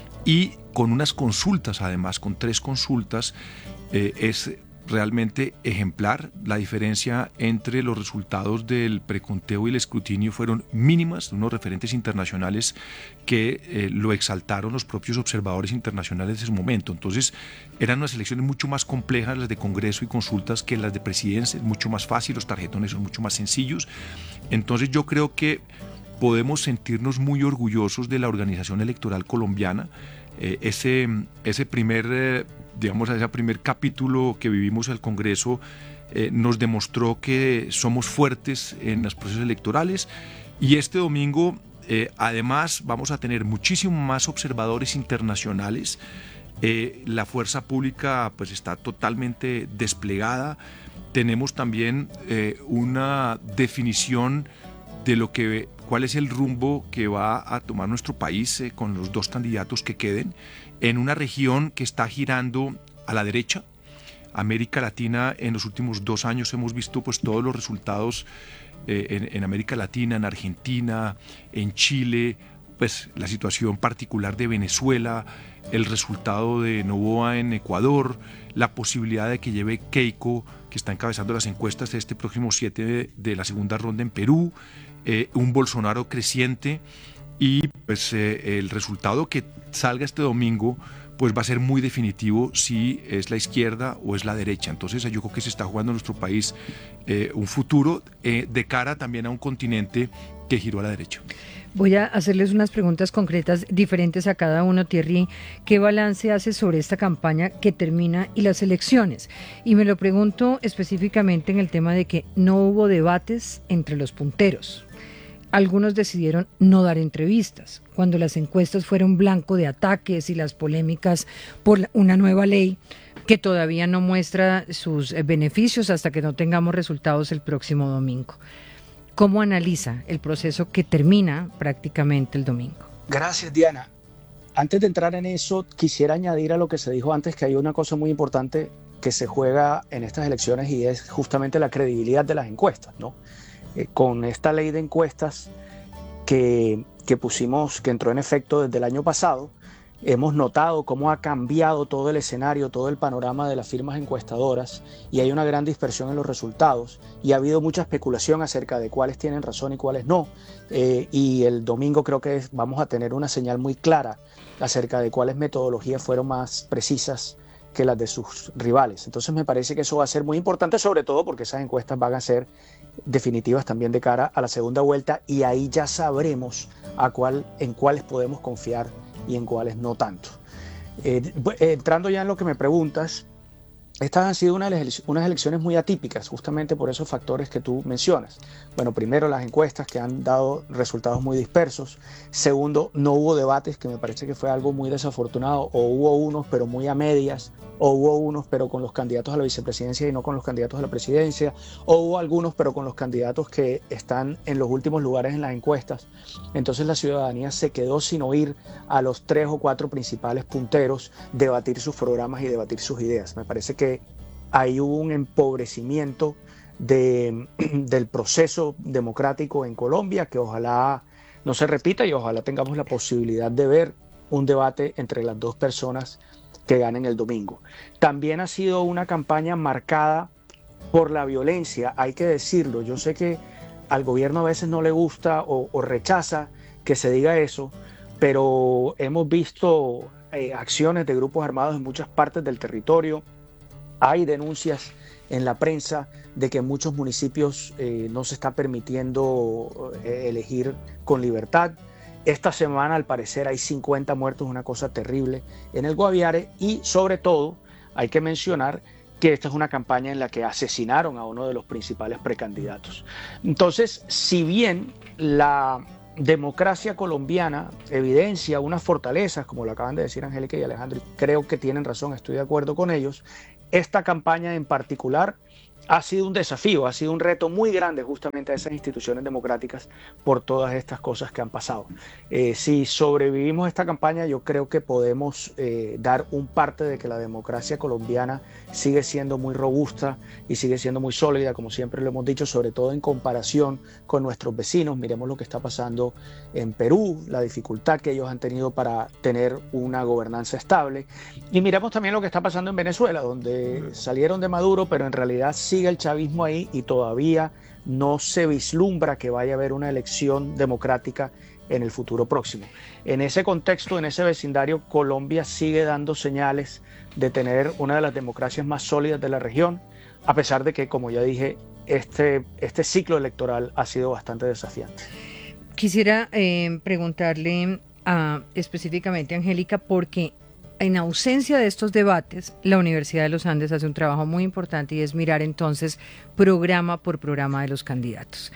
y con unas consultas, además con tres consultas, eh, es realmente ejemplar. La diferencia entre los resultados del preconteo y el escrutinio fueron mínimas, unos referentes internacionales que eh, lo exaltaron los propios observadores internacionales de su momento. Entonces eran unas elecciones mucho más complejas las de Congreso y consultas que las de presidencia, es mucho más fácil, los tarjetones son mucho más sencillos. Entonces yo creo que podemos sentirnos muy orgullosos de la organización electoral colombiana. Eh, ese, ese primer, eh, digamos, ese primer capítulo que vivimos al Congreso eh, nos demostró que somos fuertes en los procesos electorales, y este domingo eh, además vamos a tener muchísimo más observadores internacionales. Eh, la fuerza pública pues está totalmente desplegada. Tenemos también eh, una definición de lo que, cuál es el rumbo que va a tomar nuestro país eh, con los dos candidatos que queden, en una región que está girando a la derecha. América Latina, en los últimos dos años hemos visto pues todos los resultados eh, en, en América Latina, en Argentina, en Chile, pues la situación particular de Venezuela, el resultado de Noboa en Ecuador, la posibilidad de que lleve Keiko, que está encabezando las encuestas de este próximo siete de, de la segunda ronda en Perú, eh, un Bolsonaro creciente, y pues eh, el resultado que salga este domingo pues va a ser muy definitivo si es la izquierda o es la derecha. Entonces yo creo que se está jugando en nuestro país eh, un futuro eh, de cara también a un continente que giró a la derecha.
Voy a hacerles unas preguntas concretas diferentes a cada uno. Thierry, ¿qué balance hace sobre esta campaña que termina y las elecciones? Y me lo pregunto específicamente en el tema de que no hubo debates entre los punteros. Algunos decidieron no dar entrevistas, cuando las encuestas fueron blanco de ataques y las polémicas por una nueva ley que todavía no muestra sus beneficios hasta que no tengamos resultados el próximo domingo. ¿Cómo analiza el proceso que termina prácticamente el domingo?
Gracias, Diana. Antes de entrar en eso, quisiera añadir a lo que se dijo antes que hay una cosa muy importante que se juega en estas elecciones y es justamente la credibilidad de las encuestas, ¿no? Eh, con esta ley de encuestas que, que pusimos, que entró en efecto desde el año pasado, hemos notado cómo ha cambiado todo el escenario, todo el panorama de las firmas encuestadoras y hay una gran dispersión en los resultados y ha habido mucha especulación acerca de cuáles tienen razón y cuáles no. Eh, y el domingo creo que vamos a tener una señal muy clara acerca de cuáles metodologías fueron más precisas que las de sus rivales. Entonces me parece que eso va a ser muy importante, sobre todo porque esas encuestas van a ser definitivas también de cara a la segunda vuelta y ahí ya sabremos a cuál, en cuáles podemos confiar y en cuáles no tanto. Eh, entrando ya en lo que me preguntas, estas han sido una, unas elecciones muy atípicas, justamente por esos factores que tú mencionas. Bueno, primero las encuestas que han dado resultados muy dispersos. Segundo, no hubo debates, que me parece que fue algo muy desafortunado, o hubo unos pero muy a medias, o hubo unos pero con los candidatos a la vicepresidencia y no con los candidatos a la presidencia, o hubo algunos pero con los candidatos que están en los últimos lugares en las encuestas. Entonces la ciudadanía se quedó sin oír a los tres o cuatro principales punteros debatir sus programas y debatir sus ideas. Me parece que ahí hubo un empobrecimiento de, del proceso democrático en Colombia que ojalá no se repita y ojalá tengamos la posibilidad de ver un debate entre las dos personas que ganen el domingo. También ha sido una campaña marcada por la violencia, hay que decirlo. Yo sé que al gobierno a veces no le gusta o, o rechaza que se diga eso, pero hemos visto eh, acciones de grupos armados en muchas partes del territorio. Hay denuncias en la prensa de que en muchos municipios eh, no se está permitiendo eh, elegir con libertad. Esta semana, al parecer, hay cincuenta muertos, una cosa terrible en el Guaviare y, sobre todo, hay que mencionar que esta es una campaña en la que asesinaron a uno de los principales precandidatos. Entonces, si bien la democracia colombiana evidencia unas fortalezas, como lo acaban de decir Angélica y Alejandro, y creo que tienen razón, estoy de acuerdo con ellos, esta campaña en particular ha sido un desafío, ha sido un reto muy grande justamente a esas instituciones democráticas por todas estas cosas que han pasado. Eh, si sobrevivimos esta campaña, yo creo que podemos eh, dar un parte de que la democracia colombiana sigue siendo muy robusta y sigue siendo muy sólida, como siempre lo hemos dicho, sobre todo en comparación con nuestros vecinos. Miremos lo que está pasando en Perú, la dificultad que ellos han tenido para tener una gobernanza estable. Y miremos también lo que está pasando en Venezuela, donde salieron de Maduro, pero en realidad sí sigue el chavismo ahí y todavía no se vislumbra que vaya a haber una elección democrática en el futuro próximo. En ese contexto, en ese vecindario, Colombia sigue dando señales de tener una de las democracias más sólidas de la región, a pesar de que, como ya dije, este, este ciclo electoral ha sido bastante desafiante.
Quisiera eh, preguntarle a, específicamente a Angélica, porque en ausencia de estos debates, la Universidad de los Andes hace un trabajo muy importante y es mirar entonces programa por programa de los candidatos.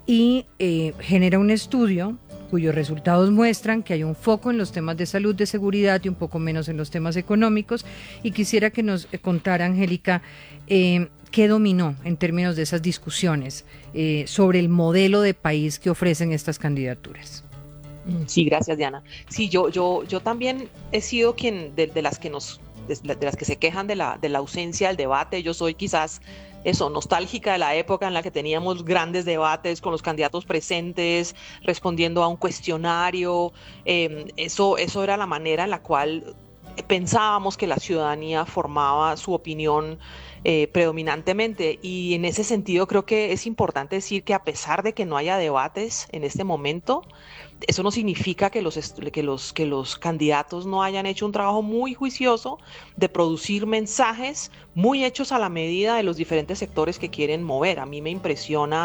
Y eh, genera un estudio cuyos resultados muestran que hay un foco en los temas de salud, de seguridad y un poco menos en los temas económicos. Y quisiera que nos contara, Angélica, eh, qué dominó en términos de esas discusiones eh, sobre el modelo de país que ofrecen estas candidaturas.
Sí, gracias, Diana. Sí, yo, yo, yo también he sido quien de, de las que nos, de, de las que se quejan de la, de la ausencia del debate. Yo soy quizás eso, nostálgica de la época en la que teníamos grandes debates con los candidatos presentes, respondiendo a un cuestionario. Eh, eso, eso era la manera en la cual pensábamos que la ciudadanía formaba su opinión eh, predominantemente, y en ese sentido creo que es importante decir que a pesar de que no haya debates en este momento, eso no significa que los, que los, que los candidatos no hayan hecho un trabajo muy juicioso de producir mensajes muy hechos a la medida de los diferentes sectores que quieren mover. A mí me impresiona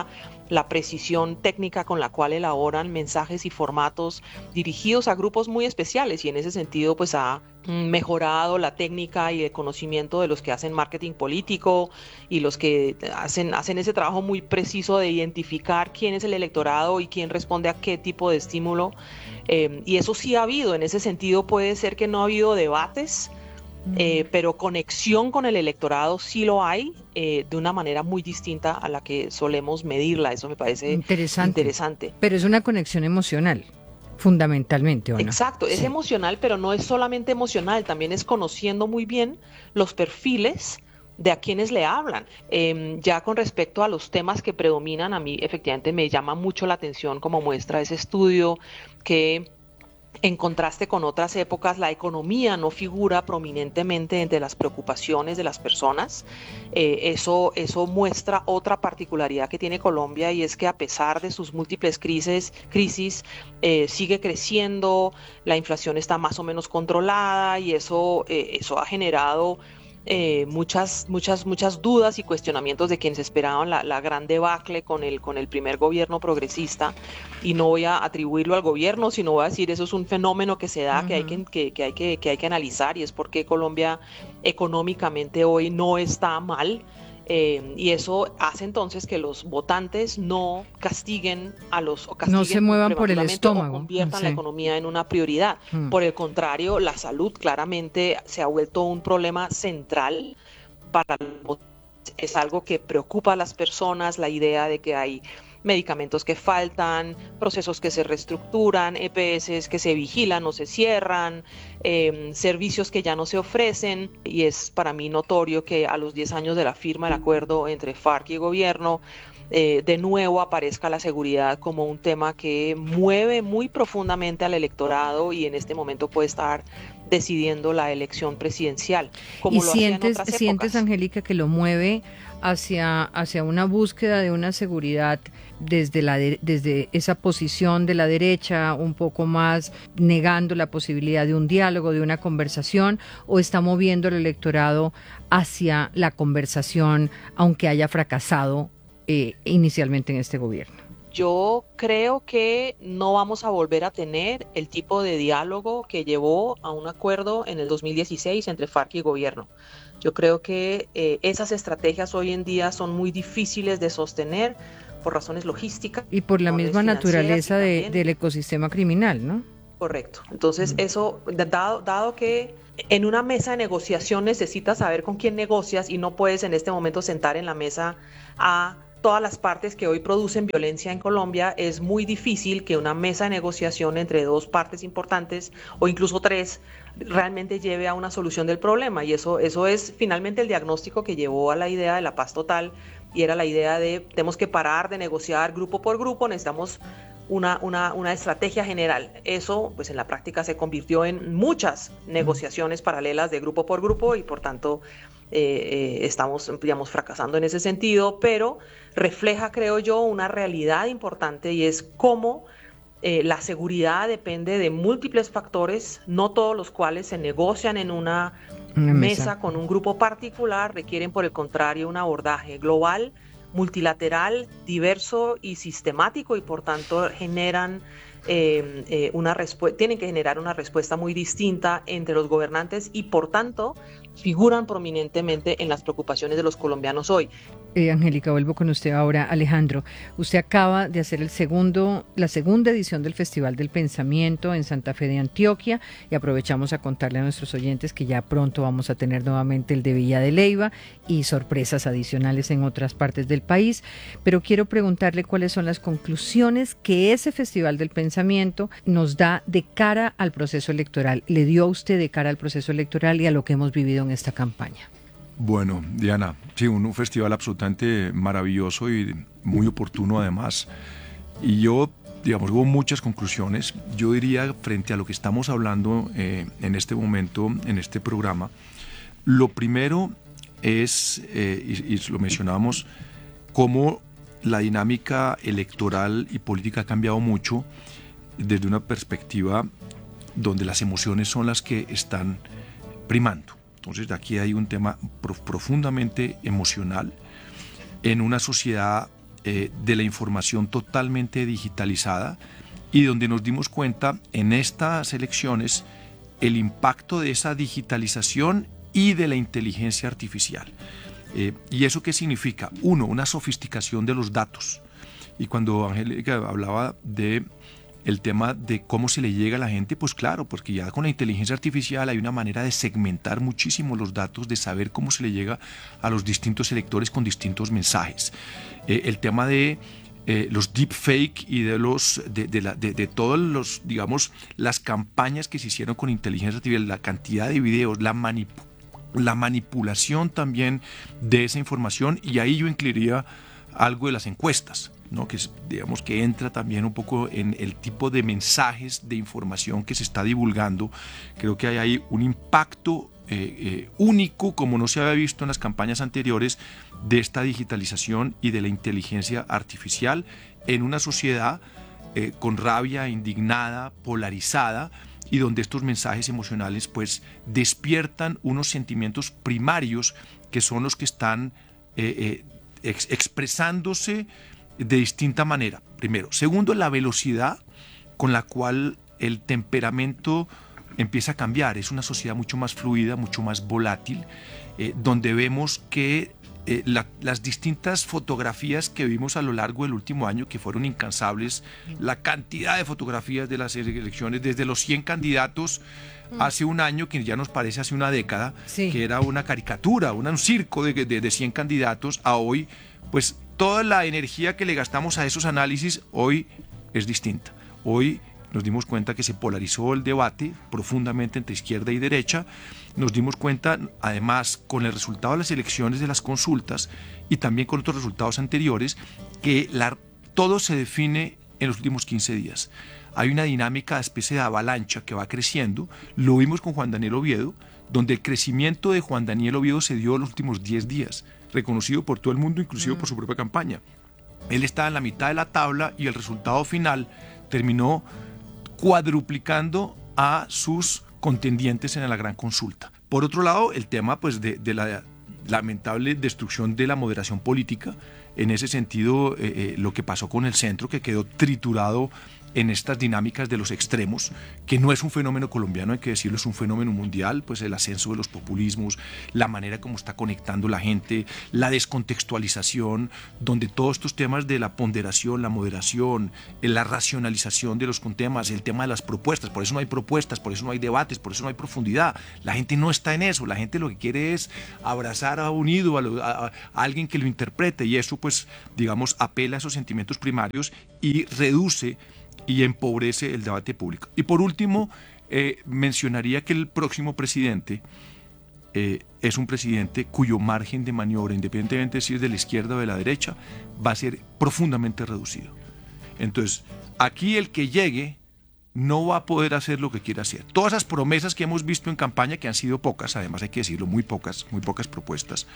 la precisión técnica con la cual elaboran mensajes y formatos dirigidos a grupos muy especiales, y en ese sentido pues ha mejorado la técnica y el conocimiento de los que hacen marketing político y los que hacen, hacen ese trabajo muy preciso de identificar quién es el electorado y quién responde a qué tipo de estímulo. Eh, y eso sí ha habido. En ese sentido puede ser que no ha habido debates, Eh, pero conexión con el electorado sí lo hay, eh, de una manera muy distinta a la que solemos medirla. Eso me parece interesante. interesante.
Pero es una conexión emocional, fundamentalmente, ¿o no?
Exacto, es sí. emocional, pero no es solamente emocional, también es conociendo muy bien los perfiles de a quienes le hablan. Eh, ya con respecto a los temas que predominan, a mí efectivamente me llama mucho la atención, como muestra ese estudio, que en contraste con otras épocas, la economía no figura prominentemente entre las preocupaciones de las personas. Eh, eso, eso muestra otra particularidad que tiene Colombia, y es que a pesar de sus múltiples crisis, crisis eh, sigue creciendo, la inflación está más o menos controlada, y eso, eh, eso ha generado Eh, muchas, muchas, muchas dudas y cuestionamientos de quienes esperaban la, la gran debacle con el, con el primer gobierno progresista, y no voy a atribuirlo al gobierno, sino voy a decir eso es un fenómeno que se da, uh-huh. que, hay que, que, que, hay que, que hay que analizar, y es porque Colombia económicamente hoy no está mal. Eh, y eso hace entonces que los votantes no castiguen a los o castiguen
no se muevan por el estómago,
o conviertan
sí.
la economía en una prioridad. Mm. Por el contrario, la salud claramente se ha vuelto un problema central para los, es algo que preocupa a las personas, la idea de que hay medicamentos que faltan, procesos que se reestructuran, E P S que se vigilan o se cierran, eh, servicios que ya no se ofrecen, y es para mí notorio que a los diez años de la firma del acuerdo entre FARC y gobierno, eh, de nuevo aparezca la seguridad como un tema que mueve muy profundamente al electorado, y en este momento puede estar decidiendo la elección presidencial. Como
¿Y
lo
sientes,
hacía en
sientes, Angélica, que lo mueve hacia, hacia una búsqueda de una seguridad desde, la de, desde esa posición de la derecha, un poco más negando la posibilidad de un diálogo, de una conversación, o está moviendo el electorado hacia la conversación, aunque haya fracasado eh, inicialmente en este gobierno?
Yo creo que no vamos a volver a tener el tipo de diálogo que llevó a un acuerdo en el dos mil dieciséis entre FARC y gobierno. Yo creo que eh, esas estrategias hoy en día son muy difíciles de sostener por razones logísticas.
Y por la misma naturaleza de, del ecosistema criminal, ¿no?
Correcto. Entonces, mm. eso, dado, dado que en una mesa de negociación necesitas saber con quién negocias, y no puedes en este momento sentar en la mesa a todas las partes que hoy producen violencia en Colombia, es muy difícil que una mesa de negociación entre dos partes importantes, o incluso tres, realmente lleve a una solución del problema. Y eso, eso es finalmente el diagnóstico que llevó a la idea de la paz total, y era la idea de tenemos que parar de negociar grupo por grupo, necesitamos una, una, una estrategia general. Eso, pues en la práctica se convirtió en muchas negociaciones paralelas de grupo por grupo, y por tanto eh, eh, estamos, digamos, fracasando en ese sentido, pero refleja, creo yo, una realidad importante, y es cómo eh, la seguridad depende de múltiples factores, no todos los cuales se negocian en una Una mesa. mesa con un grupo particular, requieren por el contrario un abordaje global, multilateral, diverso y sistemático, y por tanto generan eh, eh, una respuesta, tienen que generar una respuesta muy distinta entre los gobernantes, y por tanto figuran prominentemente en las preocupaciones de los colombianos hoy.
Eh, Angélica, vuelvo con usted ahora. Alejandro, usted acaba de hacer el segundo, la segunda edición del Festival del Pensamiento en Santa Fe de Antioquia, y aprovechamos a contarle a nuestros oyentes que ya pronto vamos a tener nuevamente el de Villa de Leyva y sorpresas adicionales en otras partes del país. Pero quiero preguntarle cuáles son las conclusiones que ese Festival del Pensamiento nos da de cara al proceso electoral, le dio a usted de cara al proceso electoral y a lo que hemos vivido en esta campaña.
Bueno, Diana, sí, un, un festival absolutamente maravilloso y muy oportuno además. Y yo, digamos, hubo muchas conclusiones. Yo diría, frente a lo que estamos hablando eh, en este momento, en este programa, lo primero es, eh, y, y lo mencionábamos, cómo la dinámica electoral y política ha cambiado mucho desde una perspectiva donde las emociones son las que están primando. Entonces aquí hay un tema profundamente emocional en una sociedad eh, de la información totalmente digitalizada y donde nos dimos cuenta en estas elecciones el impacto de esa digitalización y de la inteligencia artificial. Eh, ¿Y eso qué significa? Uno, una sofisticación de los datos. Y cuando Angélica hablaba de el tema de cómo se le llega a la gente, pues claro, porque ya con la inteligencia artificial hay una manera de segmentar muchísimo los datos, de saber cómo se le llega a los distintos electores con distintos mensajes. Eh, el tema de eh, los deepfake y de los de, de, la, de, de todos los, digamos, las campañas que se hicieron con inteligencia artificial, la cantidad de videos, la manipulación, la manipulación también de esa información, y ahí yo incluiría algo de las encuestas, ¿no? Que es, digamos, que entra también un poco en el tipo de mensajes de información que se está divulgando. Creo que hay ahí un impacto eh, eh, único, como no se había visto en las campañas anteriores, de esta digitalización y de la inteligencia artificial en una sociedad eh, con rabia, indignada, polarizada, y donde estos mensajes emocionales pues despiertan unos sentimientos primarios que son los que están eh, eh, ex expresándose de distinta manera, primero. Segundo, la velocidad con la cual el temperamento empieza a cambiar. Es una sociedad mucho más fluida, mucho más volátil, eh, donde vemos que Eh, la, las distintas fotografías que vimos a lo largo del último año, que fueron incansables, la cantidad de fotografías de las elecciones, desde los cien candidatos hace un año, que ya nos parece hace una década, sí, que era una caricatura, una, un circo de, de, de cien candidatos, a hoy, pues toda la energía que le gastamos a esos análisis hoy es distinta. Hoy nos dimos cuenta que se polarizó el debate profundamente entre izquierda y derecha. Nos dimos cuenta, además, con el resultado de las elecciones de las consultas y también con otros resultados anteriores, que la, todo se define en los últimos quince días. Hay una dinámica, especie de avalancha que va creciendo. Lo vimos con Juan Daniel Oviedo, donde el crecimiento de Juan Daniel Oviedo se dio en los últimos diez días, reconocido por todo el mundo, inclusive mm. por su propia campaña. Él estaba en la mitad de la tabla y el resultado final terminó cuadruplicando a sus contendientes en la gran consulta. Por otro lado, el tema pues, de, de la lamentable destrucción de la moderación política, en ese sentido, eh, eh, lo que pasó con el centro, que quedó triturado en estas dinámicas de los extremos, que no es un fenómeno colombiano, hay que decirlo, es un fenómeno mundial, pues el ascenso de los populismos, la manera como está conectando la gente, la descontextualización, donde todos estos temas de la ponderación, la moderación, la racionalización de los temas, el tema de las propuestas, por eso no hay propuestas, por eso no hay debates, por eso no hay profundidad, la gente no está en eso, la gente lo que quiere es abrazar a un ídolo, a, a, a alguien que lo interprete, y eso pues, digamos, apela a esos sentimientos primarios y reduce y empobrece el debate público. Y por último, eh, mencionaría que el próximo presidente eh, es un presidente cuyo margen de maniobra, independientemente de si es de la izquierda o de la derecha, va a ser profundamente reducido. Entonces, aquí el que llegue no va a poder hacer lo que quiere hacer. Todas esas promesas que hemos visto en campaña, que han sido pocas, además hay que decirlo, muy pocas, muy pocas propuestas,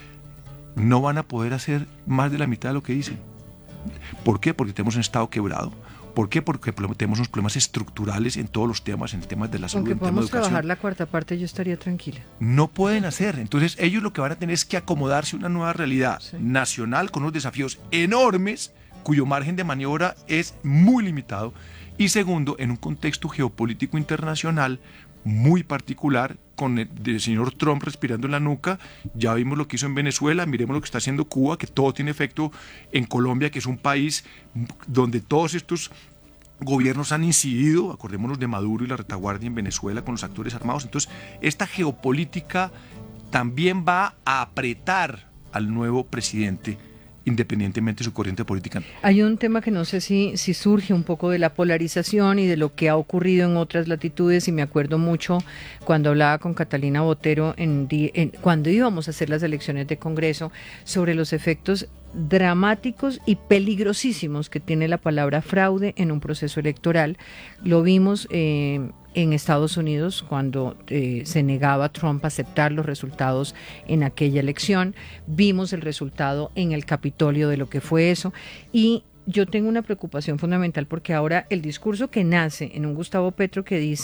no van a poder hacer más de la mitad de lo que dicen. ¿Por qué? Porque tenemos un Estado quebrado. ¿Por qué? Porque tenemos unos problemas estructurales en todos los temas, en temas de la salud, en temas de educación.
Aunque podamos trabajar la cuarta parte, yo estaría tranquila.
No pueden hacer. Entonces, ellos lo que van a tener es que acomodarse a una nueva realidad sí. nacional con unos desafíos enormes, cuyo margen de maniobra es muy limitado. Y segundo, en un contexto geopolítico internacional muy particular, con el, el señor Trump respirando en la nuca. Ya vimos lo que hizo en Venezuela, miremos lo que está haciendo Cuba, que todo tiene efecto en Colombia, que es un país donde todos estos gobiernos han incidido, acordémonos de Maduro y la retaguardia en Venezuela con los actores armados. Entonces, esta geopolítica también va a apretar al nuevo presidente, independientemente de su corriente política.
Hay un tema que no sé si, si surge un poco de la polarización y de lo que ha ocurrido en otras latitudes, y me acuerdo mucho cuando hablaba con Catalina Botero en, en, cuando íbamos a hacer las elecciones de Congreso, sobre los efectos dramáticos y peligrosísimos que tiene la palabra fraude en un proceso electoral. Lo vimos eh, en Estados Unidos cuando eh, se negaba a Trump a aceptar los resultados en aquella elección. Vimos el resultado en el Capitolio de lo que fue eso, y yo tengo una preocupación fundamental porque ahora el discurso que nace en un Gustavo Petro que dice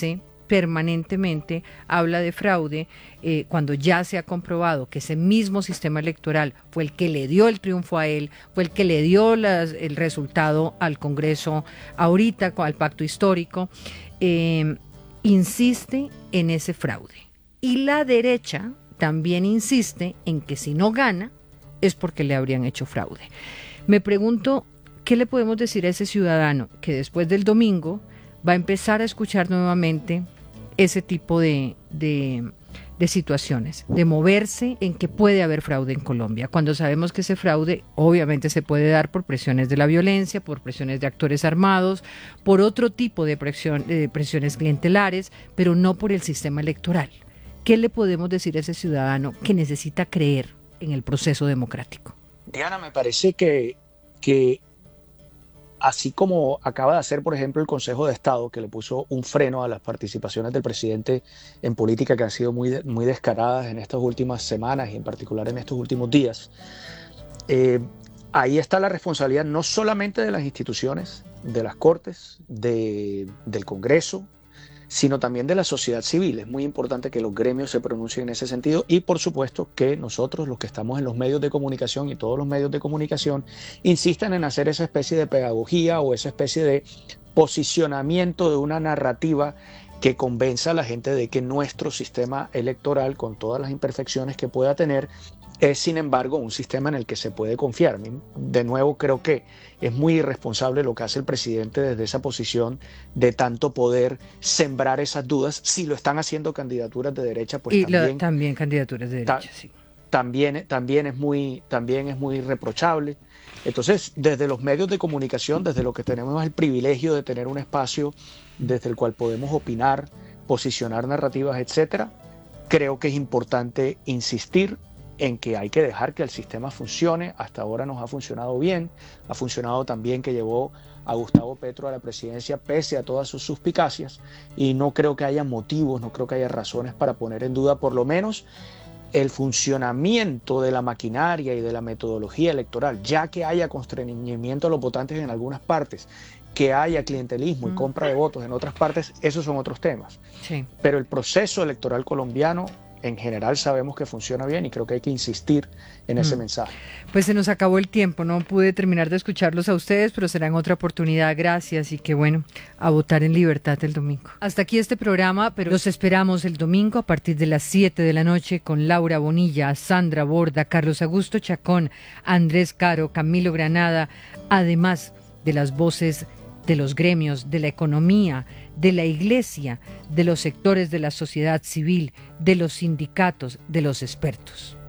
permanentemente habla de fraude eh, cuando ya se ha comprobado que ese mismo sistema electoral fue el que le dio el triunfo a él, fue el que le dio las, el resultado al Congreso ahorita, al pacto histórico, eh, insiste en ese fraude. Y la derecha también insiste en que si no gana es porque le habrían hecho fraude. Me pregunto, ¿qué le podemos decir a ese ciudadano que después del domingo va a empezar a escuchar nuevamente ese tipo de, de, de situaciones, de moverse en que puede haber fraude en Colombia, cuando sabemos que ese fraude obviamente se puede dar por presiones de la violencia, por presiones de actores armados, por otro tipo de, presión, de presiones clientelares, pero no por el sistema electoral? ¿Qué le podemos decir a ese ciudadano que necesita creer en el proceso democrático?
Diana, me parece que, que así como acaba de hacer, por ejemplo, el Consejo de Estado, que le puso un freno a las participaciones del presidente en política que han sido muy, muy descaradas en estas últimas semanas y en particular en estos últimos días, eh, ahí está la responsabilidad no solamente de las instituciones, de las Cortes, de, del Congreso, sino también de la sociedad civil. Es muy importante que los gremios se pronuncien en ese sentido y, por supuesto, que nosotros, los que estamos en los medios de comunicación y todos los medios de comunicación, insistan en hacer esa especie de pedagogía o esa especie de posicionamiento de una narrativa que convenza a la gente de que nuestro sistema electoral, con todas las imperfecciones que pueda tener, es, sin embargo, un sistema en el que se puede confiar. De nuevo, creo que es muy irresponsable lo que hace el presidente desde esa posición de tanto poder sembrar esas dudas. Si lo están haciendo candidaturas de derecha, pues
y
también,
lo, también candidaturas de derecha,
ta,
sí.
También, también, es muy, también es muy reprochable. Entonces, desde los medios de comunicación, desde lo que tenemos el privilegio de tener un espacio desde el cual podemos opinar, posicionar narrativas, etcétera, creo que es importante insistir en que hay que dejar que el sistema funcione. Hasta ahora nos ha funcionado bien, ha funcionado también que llevó a Gustavo Petro a la presidencia pese a todas sus suspicacias, y no creo que haya motivos, no creo que haya razones para poner en duda por lo menos el funcionamiento de la maquinaria y de la metodología electoral, ya que haya constreñimiento a los votantes en algunas partes, que haya clientelismo y compra de votos en otras partes, esos son otros temas.
Sí.
Pero el proceso electoral colombiano en general sabemos que funciona bien y creo que hay que insistir en ese mm. mensaje.
Pues se nos acabó el tiempo, no pude terminar de escucharlos a ustedes, pero será en otra oportunidad. Gracias y que bueno, a votar en libertad el domingo. Hasta aquí este programa, pero los esperamos el domingo a partir de las siete de la noche con Laura Bonilla, Sandra Borda, Carlos Augusto Chacón, Andrés Caro, Camilo Granada, además de las voces de los gremios, de la economía, de la iglesia, de los sectores de la sociedad civil, de los sindicatos, de los expertos.